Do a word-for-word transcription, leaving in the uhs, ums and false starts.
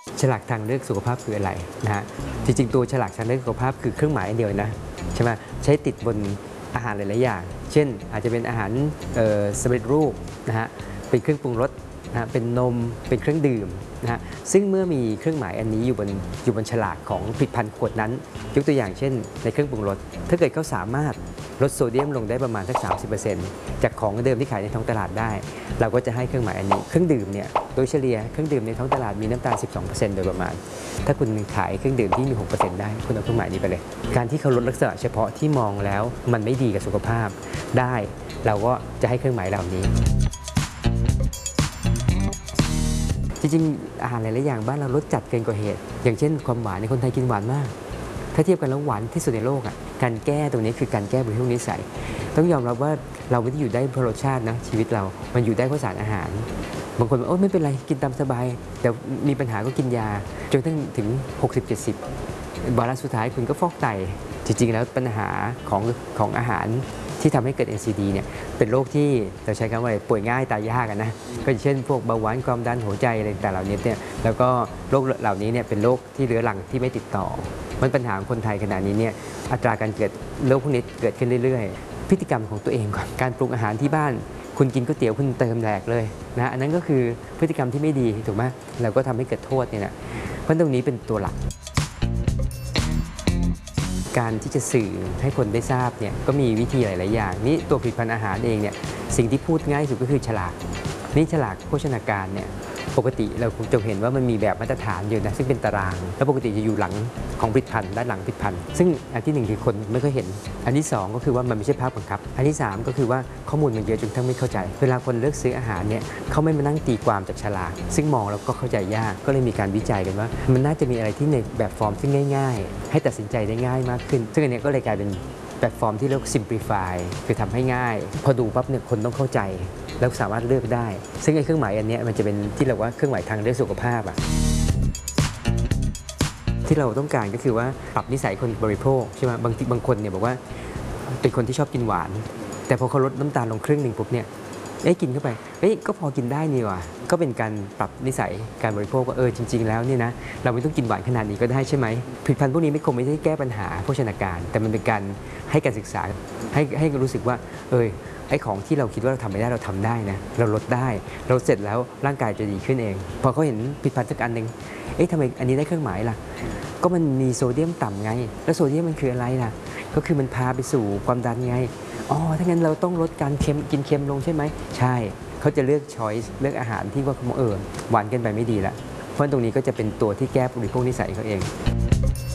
ฉลากทางเลือกสุขภาพคืออะไรนะฮะจริงๆตัวฉลากทางเลือกสุขภาพคือเครื่องหมายเดียวนะใช่ไหมใช้ติดบนอาหารหลายๆอย่างเช่นอาจจะเป็นอาหารสำเร็จรูปนะฮะเป็นเครื่องปรุงรสนะเป็นนมเป็นเครื่องดื่มนะฮะซึ่งเมื่อมีเครื่องหมายอันนี้อยู่บนอยู่บนฉลากของผลิตภัณฑ์ขวดนั้นยกตัวอย่างเช่นในเครื่องปรุงรสถ้าเกิดเขาสามารถลดโซเดียมลงได้ประมาณสัก สามสิบเปอร์เซ็นต์ จากของเดิมที่ขายในท้องตลาดได้เราก็จะให้เครื่องหมายอันนี้เครื่องดื่มเนี่ยโดยเฉลี่ยเครื่องดื่มในท้องตลาดมีน้ำตาล สิบสองเปอร์เซ็นต์ โดยประมาณถ้าคุณขายเครื่องดื่มที่มี หกเปอร์เซ็นต์ ได้คุณเอาเครื่องหมายนี้ไปเลยการที่เขาลดลักษณะเฉพาะที่มองแล้วมันไม่ดีกับสุขภาพได้เราก็จะให้เครื่องหมายเหล่านี้จริงๆอาหารหลายๆอย่างบ้านเราลดจัดเกินกว่าเหตุอย่างเช่นความหวานในคนไทยกินหวานมากถ้าเทียบกันแล้วหวานที่สุดในโลกอ่ะการแก้ตรงนี้คือการแก้บริโภคนิสัยต้องยอมรับว่าเราไม่ได้อยู่ได้เพราะรสชาตินะชีวิตเรามันอยู่ได้เพราะสารอาหารบางคนบอกโอ้ไม่เป็นไรกินตามสบายแต่มีปัญหาก็กินยาจนถึงถึง หกสิบเจ็ดสิบ วาระสุดท้ายคุณก็ฟอกไตจริงๆแล้วปัญหาของของอาหารที่ทำให้เกิด เอ็น ซี ดี เนี่ยเป็นโรคที่เราใช้คำว่าป่วยง่ายตายยากนะก็เช่นพวกเบาหวานความดันหัวใจอะไรต่างๆเหล่านี้เนี่ยแล้วก็โรคเหล่านี้เนี่ยเป็นโรคที่เรื้อรังที่ไม่ติดต่อมันปัญหาของคนไทยขณะนี้เนี่ยอัตราการเกิดโรคพวกนี้เกิดขึ้นเรื่อยๆพฤติกรรมของตัวเองก่อนการปรุงอาหารที่บ้านคุณกินก๋วยเตี๋ยวคุณเติมแหลกเลยนะอันนั้นก็คือพฤติกรรมที่ไม่ดีถูกไหมแล้วก็ทำให้เกิดโทษเนี่ยนะเพราะตรงนี้เป็นตัวหลักการที่จะสื่อให้คนได้ทราบเนี่ยก็มีวิธีหลายๆอย่างนี่ตัวผลิตภัณฑ์อาหารเองเนี่ยสิ่งที่พูดง่ายสุดก็คือฉลากนี่ฉลากโภชนาการเนี่ยปกติเราคงจะเห็นว่ามันมีแบบมาตรฐานอยู่นะซึ่งเป็นตารางแล้วปกติจะอยู่หลังของผลิตภัณฑ์ด้านหลังผลิตภัณฑ์ซึ่งอันที่หนึ่งคือคนไม่ค่อยเห็นอันที่สองก็คือว่ามันไม่ใช่ภาพบังคับอันที่สามก็คือว่าข้อมูลมันเยอะจนทั้งไม่เข้าใจเวลาคนเลือกซื้ออาหารเนี่ยเขาไม่มานั่งตีความจากฉลากซึ่งมองแล้วก็เข้าใจยากก็เลยมีการวิจัยกันว่ามันน่าจะมีอะไรที่ในแบบฟอร์มซึ่งง่ายๆให้ตัดสินใจได้ง่ายมากขึ้นซึ่งอันนี้ก็เลยกลายเป็นแบบฟอร์มที่เรียก simplify คือทำให้ง่ายพอดูปั๊บเนี่ยคนต้องเข้าใจแล้วสามารถเลือกได้ซึ่งไอ้เครื่องหมายอันนี้มันจะเป็นที่เราว่าเครื่องหมายทางเลือกสุขภาพอะที่เราต้องการก็คือว่าปรับนิสัยคนบริโภคใช่ไหมบางทีบางคนเนี่ยบอกว่าเป็นคนที่ชอบกินหวานแต่พอเขาลดน้ำตาลลงครึ่งหนึ่งปุ๊บเนี่ยเอ้ยกินเข้าไปเอ้ยก็พอกินได้นี่ว่ะก็เป็นการปรับนิสัยการบริโภคว่าเออจริงๆแล้วเนี่ยนะเราไม่ต้องกินหวานขนาดนี้ก็ได้ใช่ไหมผลิตภัณฑ์พวกนี้ไม่คงไม่ได้แก้ปัญหาโภชนาการแต่มันเป็นการให้การศึกษาให้ให้รู้สึกว่าเออไอ้ของที่เราคิดว่าเราทำไม่ได้เราทำได้นะเราลดได้เราเสร็จแล้วร่างกายจะดีขึ้นเองพอเขาเห็นผลิตภัณฑ์สักอันหนึ่งเอ๊ะทำไมอันนี้ได้เครื่องหมายล่ะก็มันมีโซเดียมต่ำไงแล้วโซเดียมมันคืออะไรล่ะก็คือมันพาไปสู่ความดันไงอ๋อถ้างั้นเราต้องลดการเค็มกินเค็มลงใช่ไหมใช่เขาจะเลือกช้อยส์เลือกอาหารที่ว่าเขาเออหวานเกินไปไม่ดีละเพราะตรงนี้ก็จะเป็นตัวที่แก้บริโภคนิสัยเขาเอง